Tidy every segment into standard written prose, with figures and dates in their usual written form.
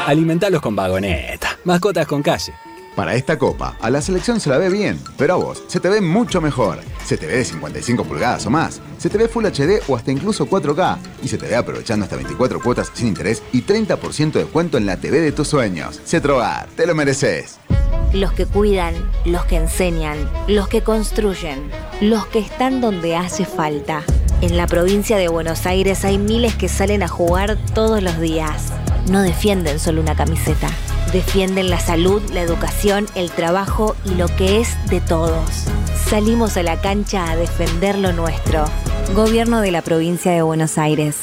Alimentalos con Vagoneta. Mascotas con calle. Para esta copa, a la selección se la ve bien, pero a vos se te ve mucho mejor. Se te ve de 55 pulgadas o más, se te ve Full HD o hasta incluso 4K, y se te ve aprovechando hasta 24 cuotas sin interés y 30% de descuento en la TV de tus sueños. Cetrogar, te lo mereces. Los que cuidan, los que enseñan, los que construyen, los que están donde hace falta. En la provincia de Buenos Aires hay miles que salen a jugar todos los días. No defienden solo una camiseta. Defienden la salud, la educación, el trabajo y lo que es de todos. Salimos a la cancha a defender lo nuestro. Gobierno de la provincia de Buenos Aires.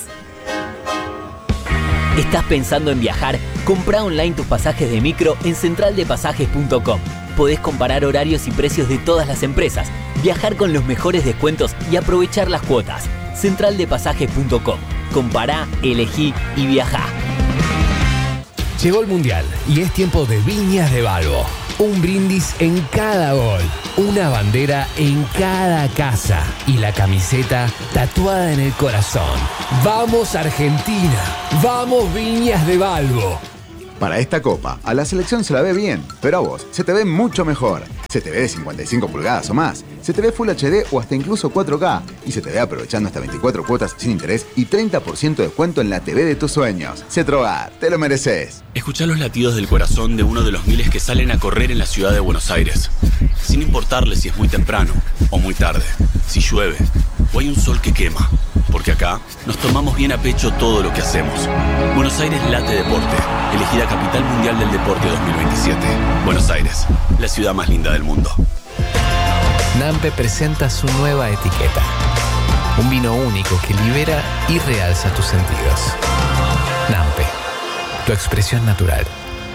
¿Estás pensando en viajar? Comprá online tus pasajes de micro en centraldepasajes.com. Podés comparar horarios y precios de todas las empresas, viajar con los mejores descuentos y aprovechar las cuotas. Centraldepasajes.com. Compará, elegí y viajá. Llegó el Mundial y es tiempo de Viñas de Balbo. Un brindis en cada gol, una bandera en cada casa y la camiseta tatuada en el corazón. ¡Vamos Argentina! ¡Vamos Viñas de Balbo! Para esta copa, a la selección se la ve bien, pero a vos se te ve mucho mejor. Se te ve de 55 pulgadas o más, se te ve Full HD o hasta incluso 4K, y se te ve aprovechando hasta 24 cuotas sin interés y 30% de descuento en la TV de tus sueños. Cetrogar, te lo mereces. Escuchá los latidos del corazón de uno de los miles que salen a correr en la ciudad de Buenos Aires, sin importarle si es muy temprano o muy tarde, si llueve o hay un sol que quema, porque acá nos tomamos bien a pecho todo lo que hacemos. Buenos Aires late deporte, elegida Capital Mundial del Deporte 2027. Buenos Aires, la ciudad más linda del mundo. Nampe presenta su nueva etiqueta. Un vino único que libera y realza tus sentidos. Nampe, tu expresión natural.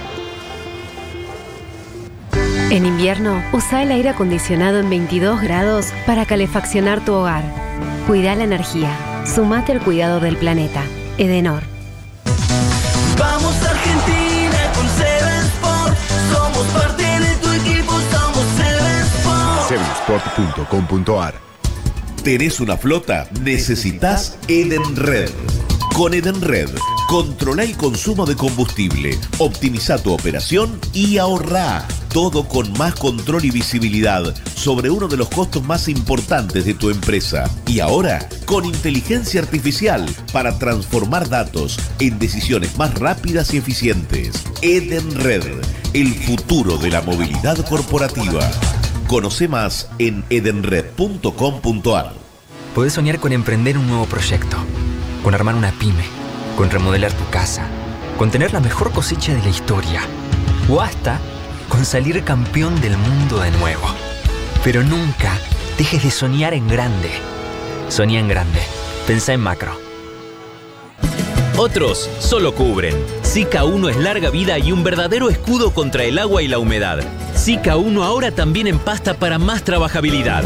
En invierno, usa el aire acondicionado en 22 grados para calefaccionar tu hogar. Cuida la energía. Sumate al cuidado del planeta. Edenor. Vamos Argentina con Seven Sport. Somos parte de tu equipo, somos Seven Sport. Sevensport.com.ar. ¿Tenés una flota? Necesitas Edenred. Con Edenred, controla el consumo de combustible, optimiza tu operación y ahorrá. Todo con más control y visibilidad sobre uno de los costos más importantes de tu empresa. Y ahora, con inteligencia artificial para transformar datos en decisiones más rápidas y eficientes. Edenred, el futuro de la movilidad corporativa. Conoce más en edenred.com.ar. Podés soñar con emprender un nuevo proyecto, con armar una pyme, con remodelar tu casa, con tener la mejor cosecha de la historia, o hasta con salir campeón del mundo de nuevo. Pero nunca dejes de soñar en grande. Soñá en grande. Pensá en macro. Otros solo cubren. Sika 1 es larga vida y un verdadero escudo contra el agua y la humedad. Sika 1 ahora también en pasta para más trabajabilidad.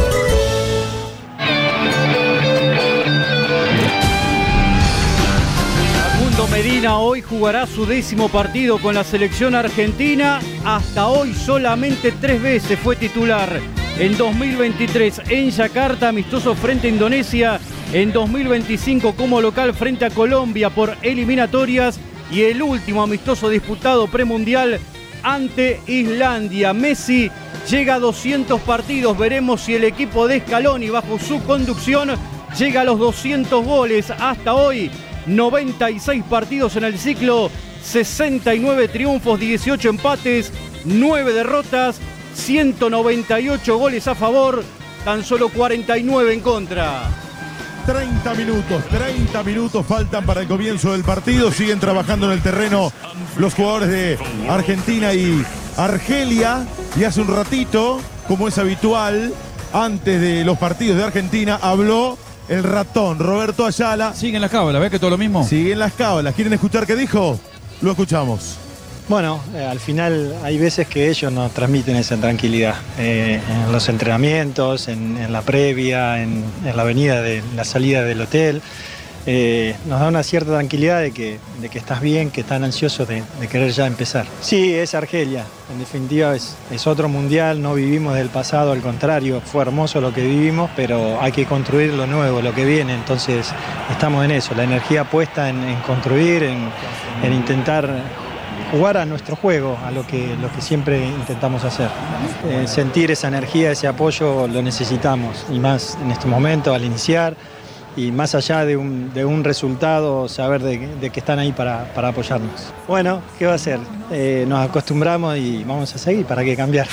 Medina hoy jugará su 10º partido con la selección argentina. Hasta hoy solamente 3 veces fue titular. En 2023 en Yakarta, amistoso frente a Indonesia. En 2025 como local frente a Colombia por eliminatorias. Y el último amistoso disputado premundial ante Islandia. Messi llega a 200 partidos. Veremos si el equipo de Scaloni bajo su conducción llega a los 200 goles hasta hoy. 96 partidos en el ciclo, 69 triunfos, 18 empates, 9 derrotas, 198 goles a favor, tan solo 49 en contra. 30 minutos faltan para el comienzo del partido. Siguen trabajando en el terreno los jugadores de Argentina y Argelia. Y hace un ratito, como es habitual, antes de los partidos de Argentina, habló el ratón, Roberto Ayala. Siguen las cábalas, ¿ves que todo lo mismo? Siguen las cábalas. ¿Quieren escuchar qué dijo? Lo escuchamos. Bueno, al final hay veces que ellos nos transmiten esa tranquilidad. En los entrenamientos, en la previa, en la avenida de la salida del hotel. Nos da una cierta tranquilidad de que estás bien, que están ansiosos de querer ya empezar. Sí, es Argelia, en definitiva es otro mundial, no vivimos del pasado, al contrario, fue hermoso lo que vivimos, pero hay que construir lo nuevo, lo que viene, entonces estamos en eso, la energía puesta en construir, en intentar jugar a nuestro juego, a lo que siempre intentamos hacer. Sentir esa energía, ese apoyo lo necesitamos, y más en este momento al iniciar, y más allá de un resultado, saber de que están ahí para apoyarnos. Bueno, ¿qué va a ser? Nos acostumbramos y vamos a seguir, ¿para qué cambiar?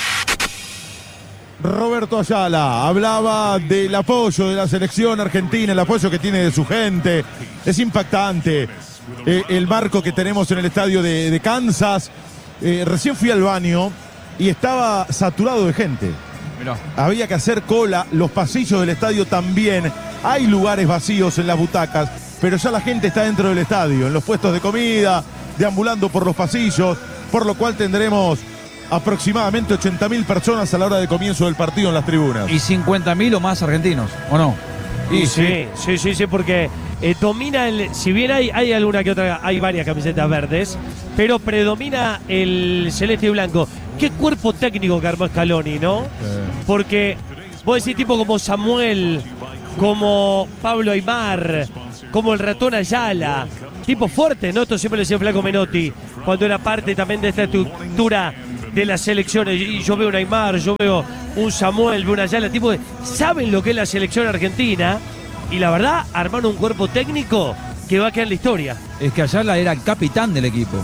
Roberto Ayala hablaba del apoyo de la selección argentina, el apoyo que tiene de su gente. Es impactante el marco que tenemos en el estadio de Kansas. Recién fui al baño y estaba saturado de gente. Mirá. Había que hacer cola, los pasillos del estadio también. Hay lugares vacíos en las butacas, pero ya la gente está dentro del estadio, en los puestos de comida, deambulando por los pasillos, por lo cual tendremos aproximadamente 80.000 personas a la hora de comienzo del partido en las tribunas. Y 50.000 o más argentinos, ¿o no? Y sí, porque domina si bien hay alguna que otra, hay varias camisetas verdes, pero predomina el celeste y blanco. Qué cuerpo técnico que armó Scaloni, ¿no? Porque vos decís tipo como Samuel, como Pablo Aimar, como el ratón Ayala, tipo fuerte, ¿no? Esto siempre le decía Flaco Menotti, cuando era parte también de esta estructura de las selecciones. Y yo veo un Aimar, yo veo un Samuel, veo un Ayala, tipo de, saben lo que es la selección argentina, y la verdad armaron un cuerpo técnico que va a quedar en la historia. Es que Ayala era el capitán del equipo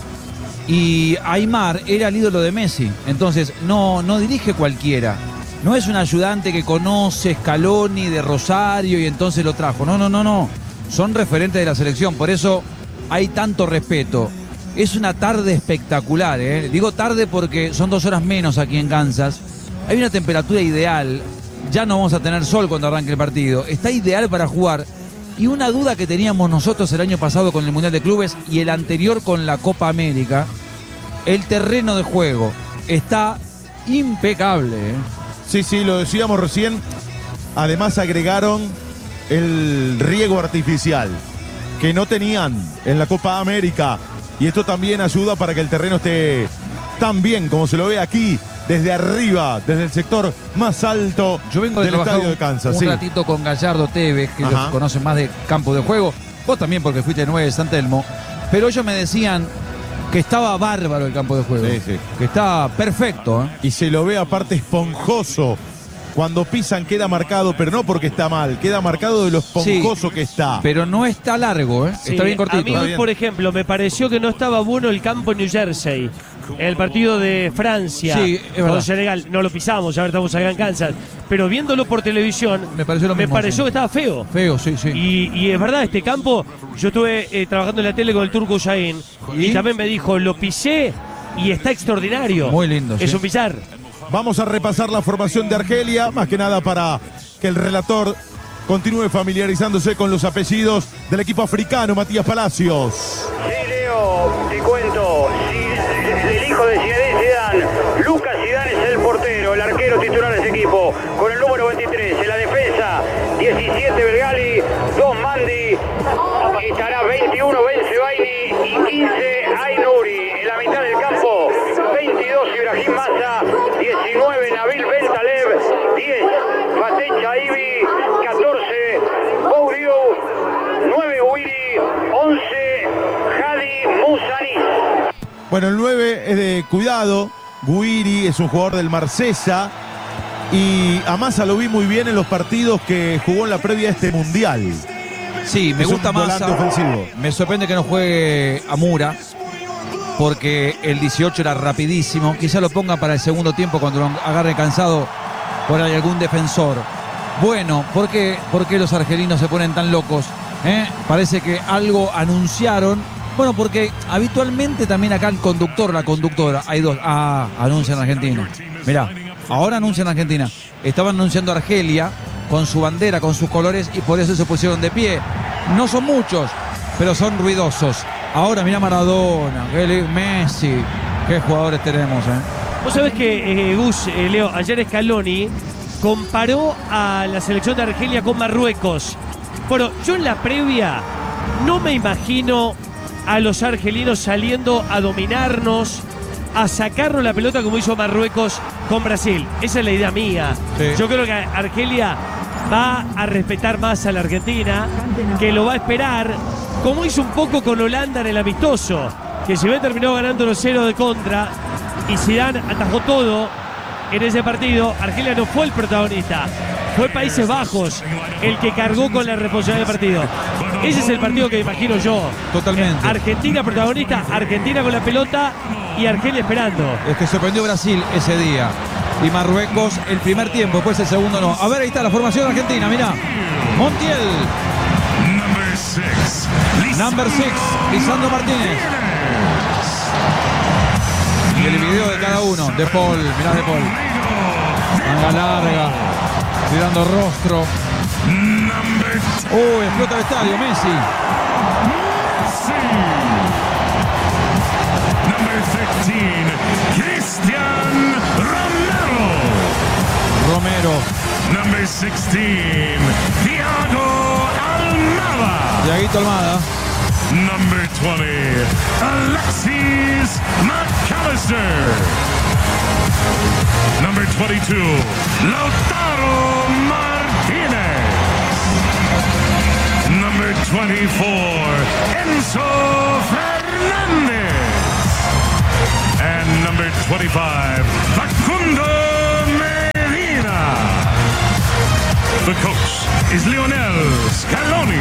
y Aimar era el ídolo de Messi, entonces no dirige cualquiera. No es un ayudante que conoce Scaloni de Rosario y entonces lo trajo. No. Son referentes de la selección, por eso hay tanto respeto. Es una tarde espectacular, ¿eh? Digo tarde porque son 2 horas menos aquí en Kansas. Hay una temperatura ideal. Ya no vamos a tener sol cuando arranque el partido. Está ideal para jugar. Y una duda que teníamos nosotros el año pasado con el Mundial de Clubes y el anterior con la Copa América. El terreno de juego está impecable, ¿eh? Sí, lo decíamos recién. Además agregaron el riego artificial que no tenían en la Copa América. Y esto también ayuda para que el terreno esté tan bien como se lo ve aquí, desde arriba, desde el sector más alto. Yo vengo de del estadio de Kansas. Un ratito con Gallardo Tevez, que los conocen más de campo de juego. Vos también, porque fuiste de 9 de San Telmo. Pero ellos me decían que estaba bárbaro el campo de juego. Sí. Que estaba perfecto, ¿eh? Y se lo ve aparte esponjoso. Cuando pisan queda marcado, pero no porque está mal, queda marcado de lo esponjoso que está. Pero no está largo, ¿eh? Sí, está bien cortito. A mí, por ejemplo, me pareció que no estaba bueno el campo en New Jersey. El partido de Francia con Senegal. No lo pisamos, ya estamos acá en Kansas. Pero viéndolo por televisión, me pareció que estaba feo. Sí. Y es verdad, este campo, yo estuve trabajando en la tele con el Turco Şahin y también me dijo, lo pisé y está extraordinario. Muy lindo. Es un pisar. Vamos a repasar la formación de Argelia, más que nada para que el relator continúe familiarizándose con los apellidos del equipo africano, Matías Palacios. Sí, Leo, te cuento. El hijo de Zinedine Zidane, Lucas Zidane es el portero, el arquero titular de ese equipo, con el número 23. En la defensa, 17 Belgali, 2 Mandi, estará 21 Bensebaini y 15 Aynuri. En la mitad del campo, 22 Ibrahim Massa, 19 Nabil Bentalev, 10 Fateh Chaibi, 14 Bouriou, 9 Wiri, 11 Hadi Moussanis. Bueno, el 9 es de cuidado. Guiri es un jugador del Marsella. Y a Massa lo vi muy bien en los partidos que jugó en la previa a este Mundial. Sí, me gusta Massa. Me sorprende que no juegue Amura, porque el 18 era rapidísimo. Quizá lo ponga para el segundo tiempo cuando lo agarre cansado por ahí algún defensor. Bueno, ¿por qué los argelinos se ponen tan locos? Parece que algo anunciaron. Bueno, porque habitualmente también acá el conductor, la conductora, hay dos. Anuncian Argentina. Mirá, ahora anuncian Argentina. Estaban anunciando Argelia con su bandera, con sus colores, y por eso se pusieron de pie. No son muchos, pero son ruidosos. Ahora mirá Maradona, Messi. Qué jugadores tenemos, Vos sabés que, Gus, Leo, ayer Scaloni comparó a la selección de Argelia con Marruecos. Bueno, yo en la previa no me imagino a los argelinos saliendo a dominarnos, a sacarnos la pelota como hizo Marruecos con Brasil. Esa es la idea mía. Sí. Yo creo que Argelia va a respetar más a la Argentina, que lo va a esperar, como hizo un poco con Holanda en el amistoso. que si bien terminó ganando 1-0 de contra y Zidane atajó todo en ese partido, Argelia no fue el protagonista. Fue Países Bajos el que cargó con la responsabilidad del partido. Ese es el partido que imagino yo. Totalmente. Argentina protagonista, Argentina con la pelota y Argelia esperando. Es que sorprendió Brasil ese día. Y Marruecos el primer tiempo, después el segundo no. A ver, ahí está la formación argentina, mirá. Montiel. Number 6, Lisandro Martínez. Y el video de cada uno. De Paul, mirá De Paul. Manga larga. Tirando rostro. Explota el estadio, Messi. Number 15, Cristian Romero. Number 16, Thiago Almada. Thiaguito Almada. Number 20, Alexis McAllister. Number 22, Lautaro Martinez. Number 24, Enzo Fernández. And number 25, Facundo Medina. The coach is Lionel Scaloni.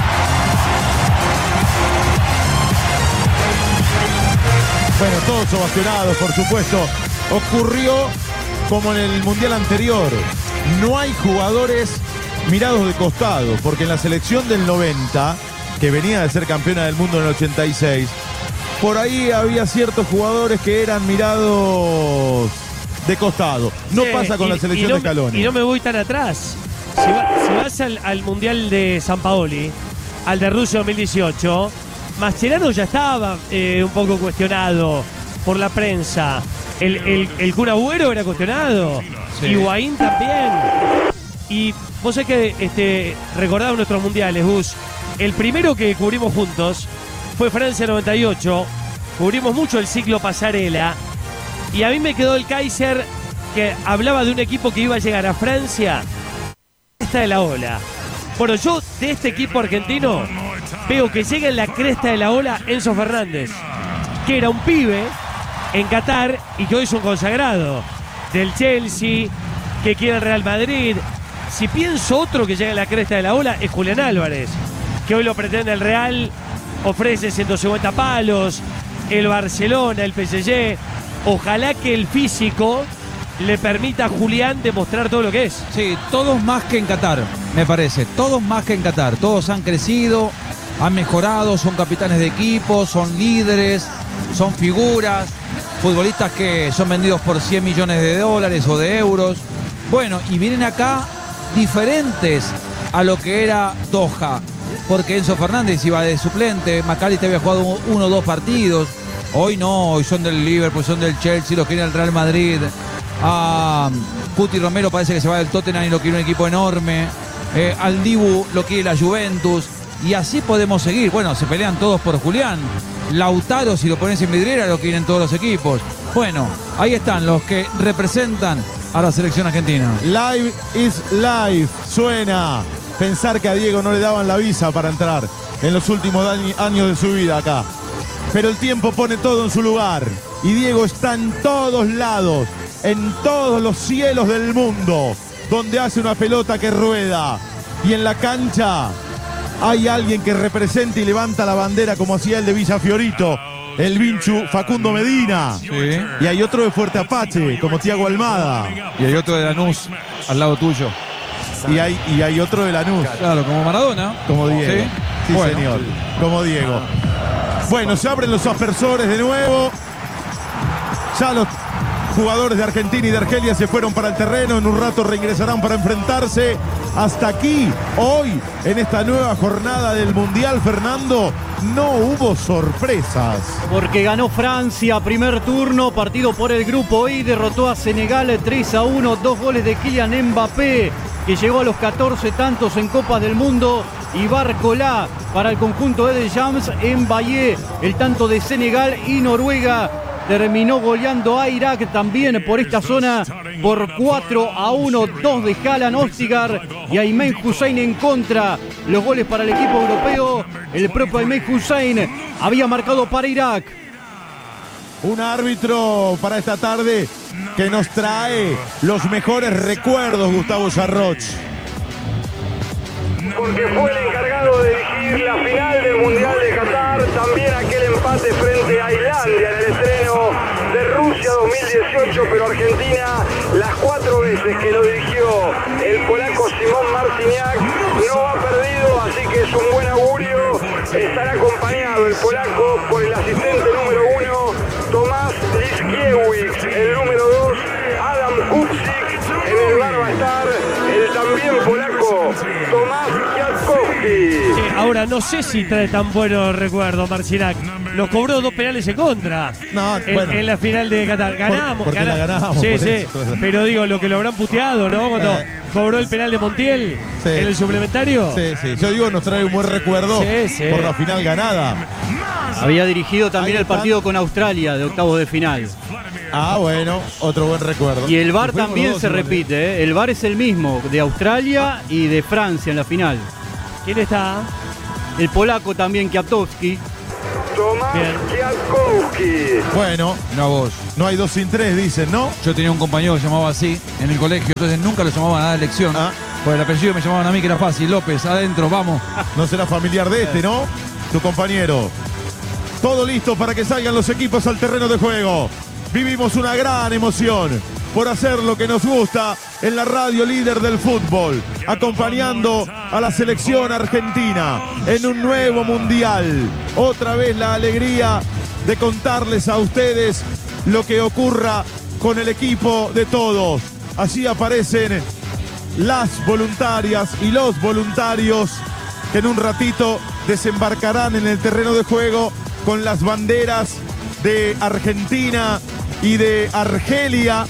Bueno, todos ovacionados, por supuesto. Ocurrió como en el Mundial anterior. No hay jugadores mirados de costado, porque en la selección del 90, que venía de ser campeona del mundo en el 86, por ahí había ciertos jugadores que eran mirados de costado. No pasa con la selección de Scaloni. Y no me voy tan atrás. Si vas al Mundial de San Paoli, al de Rusia 2018, Mascherano ya estaba un poco cuestionado por la prensa. El Kun Agüero era cuestionado. Sí. Higuaín también. Y vos sabés que recordaba nuestros mundiales, Gus. El primero que cubrimos juntos fue Francia 98. Cubrimos mucho el ciclo pasarela. Y a mí me quedó el Kaiser, que hablaba de un equipo que iba a llegar a Francia. Cresta de la ola. Bueno, yo de este equipo argentino veo que llega en la cresta de la ola Enzo Fernández, que era un pibe en Qatar y que hoy es un consagrado del Chelsea, que quiere el Real Madrid. Si pienso otro que llega en la cresta de la ola es Julián Álvarez, que hoy lo pretende el Real, ofrece 150 palos, el Barcelona, el PSG. Ojalá que el físico le permita a Julián demostrar todo lo que es. Sí, todos más que en Qatar, me parece. Todos más que en Qatar. Todos han crecido, han mejorado, son capitanes de equipo, son líderes, son figuras, futbolistas que son vendidos por 100 millones de dólares o de euros. Bueno, y vienen acá diferentes a lo que era Doha, porque Enzo Fernández iba de suplente, McAllister había jugado 1 o 2 partidos. Hoy no, hoy son del Liverpool, son del Chelsea, los quiere el Real Madrid. Cuti Romero parece que se va del Tottenham y lo quiere un equipo enorme. Al Dibu lo quiere la Juventus. Y así podemos seguir. Bueno, se pelean todos por Julián. Lautaro, si lo pones en vidriera, lo quieren todos los equipos. Bueno, ahí están los que representan a la selección argentina. Live is life. Suena. Pensar que a Diego no le daban la visa para entrar en los últimos años de su vida acá. Pero el tiempo pone todo en su lugar. Y Diego está en todos lados, en todos los cielos del mundo, donde hace una pelota que rueda. Y en la cancha hay alguien que representa y levanta la bandera como hacía el de Villa Fiorito, el Vinchu Facundo Medina. Sí. Y hay otro de Fuerte Apache, como Thiago Almada. Y hay otro de Lanús, al lado tuyo. Y hay otro de Lanús. Claro, como Maradona. Como Diego. Sí, bueno. Señor. Como Diego. Bueno, se abren los aspersores de nuevo. Ya los jugadores de Argentina y de Argelia se fueron para el terreno. En un rato reingresarán para enfrentarse. Hasta aquí, hoy, en esta nueva jornada del Mundial, Fernando, no hubo sorpresas. Porque ganó Francia, primer turno, partido por el grupo I, derrotó a Senegal 3-1, 2 goles de Kylian Mbappé, que llegó a los 14 tantos en Copas del Mundo, y Barcolá para el conjunto de Deschamps en Valle, el tanto de Senegal, y Noruega terminó goleando a Irak también por esta zona por 4-1, 2 de Haaland, Ostigar y Aymen Hussein en contra. Los goles para el equipo europeo, el propio Aymen Hussein había marcado para Irak. Un árbitro para esta tarde que nos trae los mejores recuerdos, Gustavo Sarroch. Porque fue el encargado de dirigir la final del Mundial de Qatar, también aquel empate frente a Islandia en el estreno de Rusia 2018, pero Argentina, las 4 veces que lo dirigió el polaco Simón Marciniak, no ha perdido, así que es un buen augurio. Estará acompañado el polaco por el asistente número 1, Tomás Liskiewicz, el número 2, Adam Kupczyk, en el bar va a estar el también polaco Tomás Kwiatkowski. Ahora, no sé si trae tan buenos recuerdos, Marcinac. Nos cobró 2 penales en contra en la final de Qatar. Ganamos. Porque la ganamos. Sí, sí. Eso. Pero digo, lo que lo habrán puteado, ¿no? Cuando cobró el penal de Montiel en el suplementario. Sí, sí. Yo digo, nos trae un buen recuerdo por la final ganada. Había dirigido también el partido con Australia de octavos de final. Ah, bueno, otro buen recuerdo. Y el VAR también se repite, ¿eh? El VAR es el mismo, de Australia y de Francia en la final. ¿Quién está? El polaco también, Kwiatkowski. Tomás Kwiatkowski. Bueno, no hay 2 sin 3, dicen, ¿no? Yo tenía un compañero que se llamaba así en el colegio, entonces nunca lo llamaban a dar lección. Por el apellido me llamaban a mí, que era fácil. López, adentro, vamos. No será familiar de este, ¿no? Tu compañero. Todo listo para que salgan los equipos al terreno de juego. Vivimos una gran emoción por hacer lo que nos gusta en la radio líder del fútbol, acompañando a la selección argentina en un nuevo mundial. Otra vez la alegría de contarles a ustedes lo que ocurra con el equipo de todos. Allí aparecen las voluntarias y los voluntarios que en un ratito desembarcarán en el terreno de juego con las banderas de Argentina y de Argelia.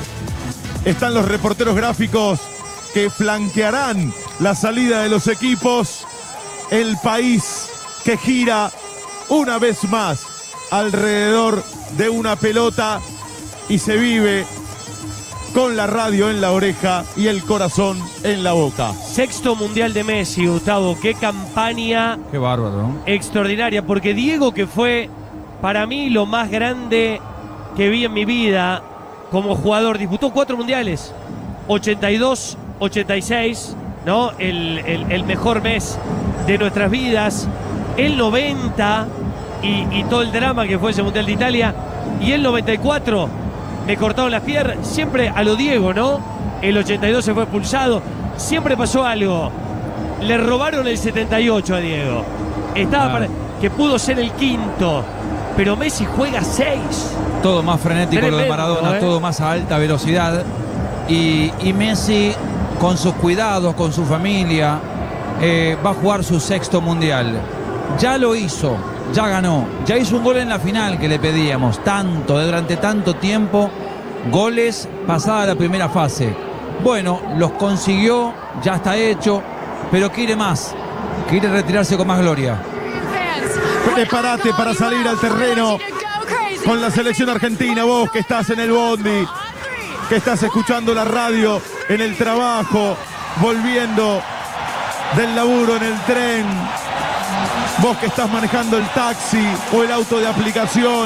Están los reporteros gráficos que flanquearán la salida de los equipos. El país que gira una vez más alrededor de una pelota y se vive con la radio en la oreja y el corazón en la boca. 6º Mundial de Messi, Gustavo. Qué campaña. Qué bárbaro, ¿no? Extraordinaria, porque Diego, que fue para mí lo más grande que vi en mi vida como jugador, disputó 4 mundiales, 82, 86, ¿no? El mejor mes de nuestras vidas, el 90 y todo el drama que fue ese Mundial de Italia, y el 94 me cortaron las piernas, siempre a lo Diego, ¿no? El 82 se fue expulsado, siempre pasó algo. Le robaron el 78 a Diego, estaba que pudo ser el 5º. Pero Messi juega 6. Todo más frenético. Tremendo, lo de Maradona, todo más a alta velocidad. Y Messi, con sus cuidados, con su familia, va a jugar su 6º mundial. Ya lo hizo, ya ganó, ya hizo un gol en la final que le pedíamos durante tanto tiempo, goles pasada la primera fase. Bueno, los consiguió, ya está hecho, pero quiere más, quiere retirarse con más gloria. Prepárate para salir al terreno con la selección argentina. Vos que estás en el bondi, que estás escuchando la radio en el trabajo, volviendo del laburo en el tren. Vos que estás manejando el taxi o el auto de aplicación.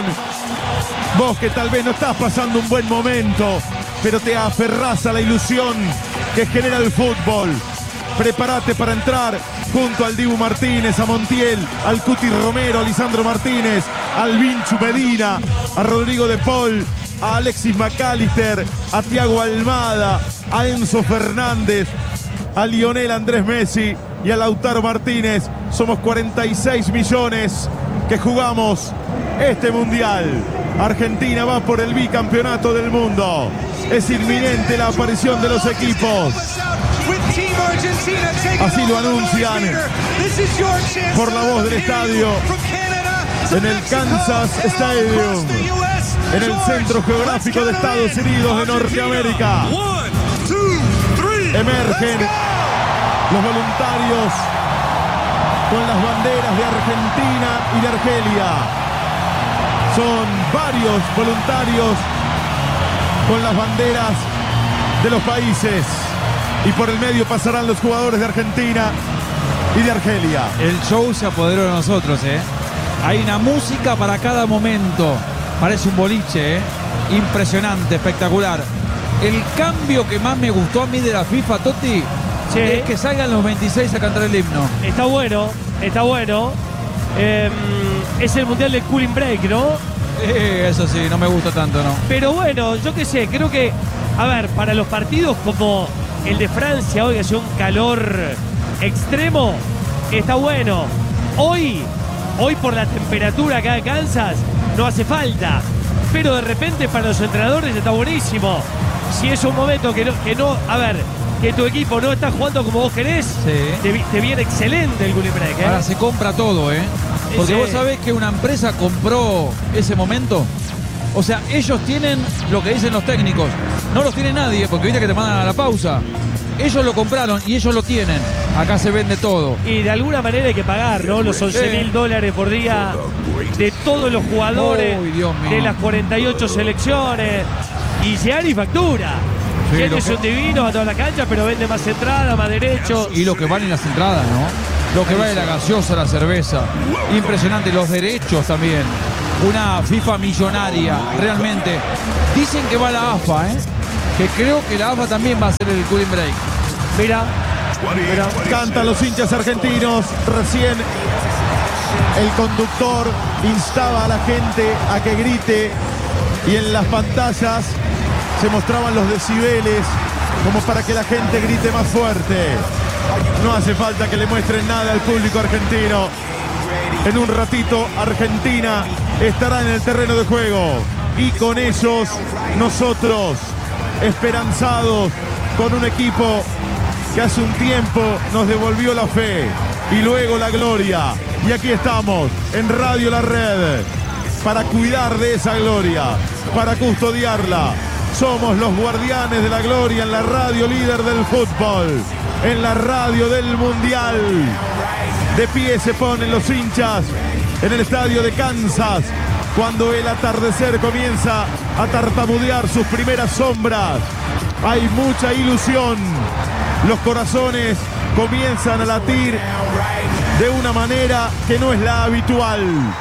Vos que tal vez no estás pasando un buen momento, pero te aferrás a la ilusión que genera el fútbol. Prepárate para entrar junto al Dibu Martínez, a Montiel, al Cuti Romero, a Lisandro Martínez, al Vinchu Medina, a Rodrigo de Paul, a Alexis McAllister, a Thiago Almada, a Enzo Fernández, a Lionel Andrés Messi y a Lautaro Martínez. Somos 46 millones que jugamos este mundial. Argentina va por el bicampeonato del mundo. Es inminente la aparición de los equipos. Así lo anuncian por la voz del estadio en el Kansas Stadium, en el centro geográfico de Estados Unidos de Norteamérica. Emergen los voluntarios con las banderas de Argentina y de Argelia. Son varios voluntarios con las banderas de los países. Y por el medio pasarán los jugadores de Argentina y de Argelia. El show se apoderó de nosotros, ¿eh? Hay una música para cada momento, Parece un boliche, ¿eh? Impresionante, espectacular. El cambio que más me gustó a mí de la FIFA, Totti, es que salgan los 26 a cantar el himno. Está bueno, está bueno. Es el mundial del cooling break, ¿no? Eso sí, no me gusta tanto, ¿no? Pero bueno, yo qué sé, creo que, a ver, para los partidos como el de Francia, hoy que hace un calor extremo, está bueno. Hoy por la temperatura acá de Kansas, no hace falta. Pero de repente para los entrenadores está buenísimo. Si es un momento que no, a ver, que tu equipo no está jugando como vos querés, te viene excelente el cooling break, ¿eh? Ahora se compra todo, ¿eh? Porque vos sabés que una empresa compró ese momento. O sea, ellos tienen lo que dicen los técnicos. No los tiene nadie, porque viste que te mandan a la pausa. Ellos lo compraron y ellos lo tienen. Acá se vende todo. Y de alguna manera hay que pagar, ¿no? Los $11.000 por día de todos los jugadores, de las 48 selecciones. Y Gianni factura. Sí, Gianni es un divino a toda la cancha, pero vende más entradas, más derechos. Y lo que valen las entradas, ¿no? Lo que vale la gaseosa, la cerveza. Impresionante. Los derechos también. Una FIFA millonaria, realmente. Dicen que va la AFA, ¿eh? Que creo que la AFA también va a hacer el cooling break. Mira. Cantan los hinchas argentinos. Recién el conductor instaba a la gente a que grite. Y en las pantallas se mostraban los decibeles como para que la gente grite más fuerte. No hace falta que le muestren nada al público argentino. En un ratito Argentina estará en el terreno de juego. Y con ellos nosotros, esperanzados con un equipo que hace un tiempo nos devolvió la fe y luego la gloria. Y aquí estamos en Radio La Red para cuidar de esa gloria, para custodiarla. Somos los guardianes de la gloria en la radio líder del fútbol, en la radio del mundial. De pie se ponen los hinchas en el estadio de Kansas cuando el atardecer comienza a tartamudear sus primeras sombras. Hay mucha ilusión. Los corazones comienzan a latir de una manera que no es la habitual.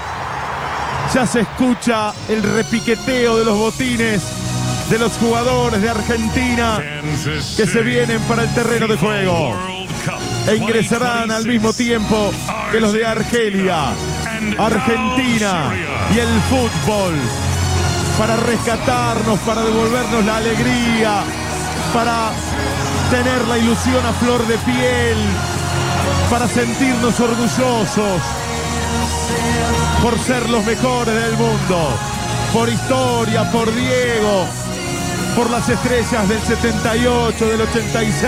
Ya se escucha el repiqueteo de los botines de los jugadores de Argentina que se vienen para el terreno de juego e ingresarán al mismo tiempo que los de Argelia, Argentina y el fútbol, para rescatarnos, para devolvernos la alegría, para tener la ilusión a flor de piel, para sentirnos orgullosos por ser los mejores del mundo, por historia, por Diego, por las estrellas del 78, del 86,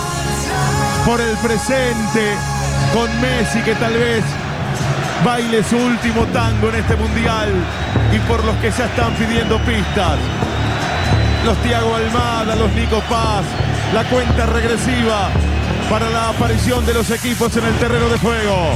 por el presente, con Messi que tal vez baile su último tango en este mundial, y por los que ya están pidiendo pistas, los Thiago Almada, los Nico Paz, la cuenta regresiva para la aparición de los equipos en el terreno de juego.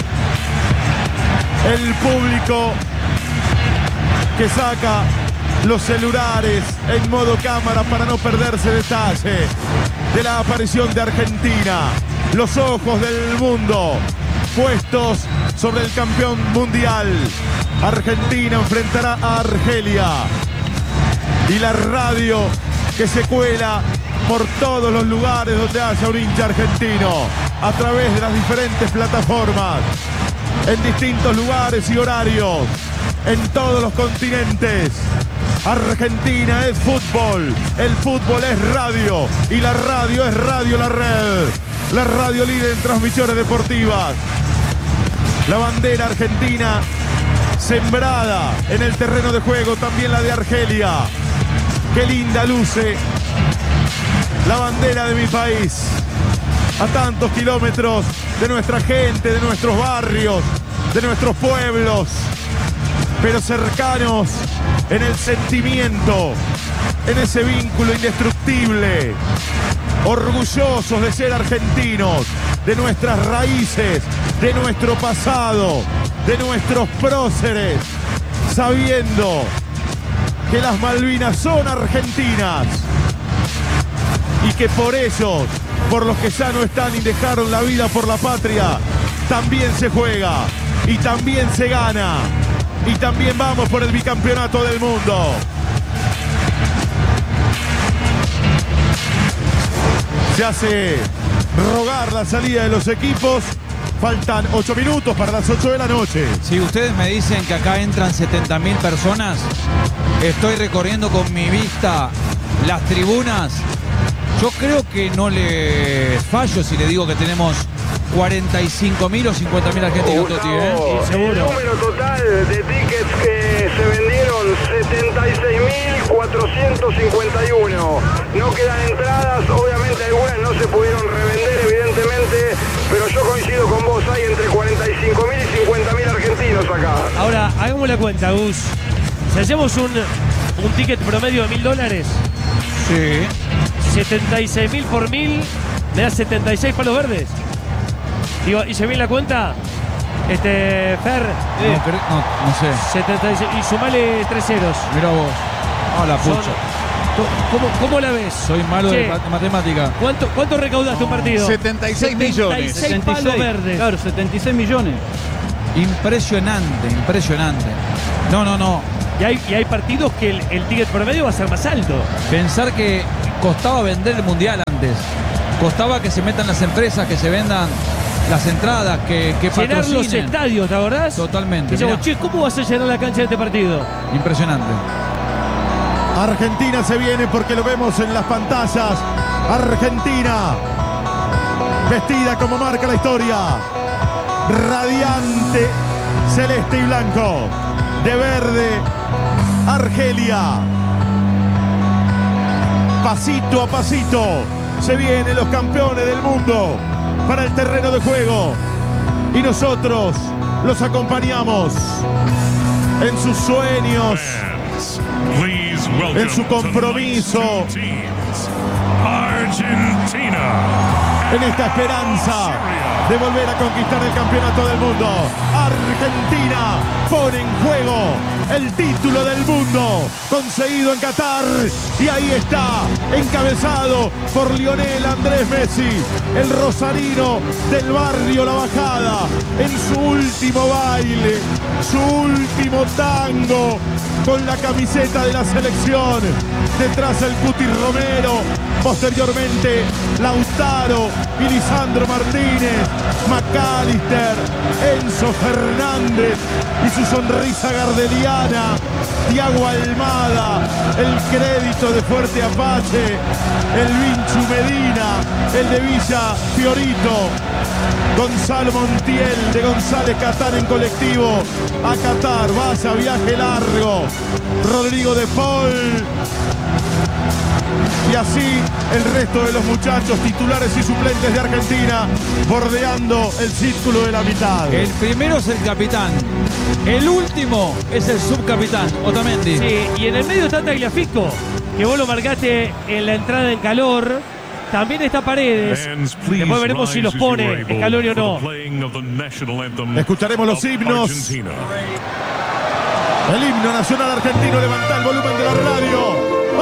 El público que saca los celulares en modo cámara para no perderse detalle de la aparición de Argentina. Los ojos del mundo puestos sobre el campeón mundial. Argentina enfrentará a Argelia. Y la radio que se cuela por todos los lugares donde haya un hincha argentino, a través de las diferentes plataformas, en distintos lugares y horarios, en todos los continentes. Argentina es fútbol, el fútbol es radio y la radio es Radio La Red, la radio líder en transmisiones deportivas. La bandera argentina sembrada en el terreno de juego, también la de Argelia. Qué linda luce la bandera de mi país, a tantos kilómetros de nuestra gente, de nuestros barrios, de nuestros pueblos, pero cercanos en el sentimiento, en ese vínculo indestructible, orgullosos de ser argentinos, de nuestras raíces, de nuestro pasado, de nuestros próceres, sabiendo que las Malvinas son argentinas y que por ellos, por los que ya no están y dejaron la vida por la patria, también se juega y también se gana. y también vamos por el bicampeonato del mundo. Se hace rogar la salida de los equipos. Faltan 8 minutos para las 8 de la noche. Si ustedes me dicen que acá entran 70.000 personas, estoy recorriendo con mi vista las tribunas. Yo creo que no le fallo si le digo que tenemos 45.000 o 50.000 argentinos, Toti, ¿eh? El número total de tickets que se vendieron, 76.451. No quedan entradas, obviamente algunas no se pudieron revender, evidentemente, pero yo coincido con vos, hay entre 45.000 y 50.000 argentinos acá. Ahora, hagamos la cuenta, Gus. Si hacemos un ticket promedio de $1.000, sí. 76.000 por 1.000, me da 76 palos verdes. Digo, ¿hice bien la cuenta? Fer. No sé. 76, y sumale 3 ceros. Mira vos. Ah, la pucha. ¿Cómo la ves? Soy malo de matemática. ¿Cuánto recaudaste un partido? 76 millones. 76 palos verdes. Claro, 76 millones. Impresionante. No. Y hay partidos que el ticket promedio va a ser más alto. Pensar que costaba vender el Mundial antes. Costaba que se metan las empresas, que se vendan las entradas, que llenar patrocinen. los estadios, ¿te acordás? Totalmente. Decíamos, che, ¿cómo vas a llenar la cancha de este partido? Impresionante. Argentina se viene porque lo vemos en las pantallas. Argentina, vestida como marca la historia. Radiante, celeste y blanco. De verde, Argelia. Pasito a pasito se vienen los campeones del mundo para el terreno de juego. Y nosotros los acompañamos en sus sueños, en su compromiso, en esta esperanza de volver a conquistar el campeonato del mundo. Argentina pone en juego el título del mundo conseguido en Qatar, y ahí está, encabezado por Lionel Andrés Messi, el rosarino del barrio La Bajada, en su último baile, su último tango con la camiseta de la selección. Detrás el Cuti Romero, posteriormente Lautaro y Lisandro Martínez, McAllister, Enzo Fernández y su sonrisa gardeliana, Thiago Almada, el crédito de Fuerte Apache, el Vinchu Medina, el de Villa Fiorito, Gonzalo Montiel de González Catán en colectivo a Qatar, vaya viaje largo, Rodrigo de Paul. Y así el resto de los muchachos titulares y suplentes de Argentina bordeando el círculo de la mitad. El primero es el capitán. El último es el subcapitán, Otamendi. Sí, y en el medio está Tagliafico, que vos lo marcaste en la entrada en calor. También está Paredes. Después veremos si los pone Scaloni o no. Escucharemos los himnos. El himno nacional argentino, levanta el volumen de la radio.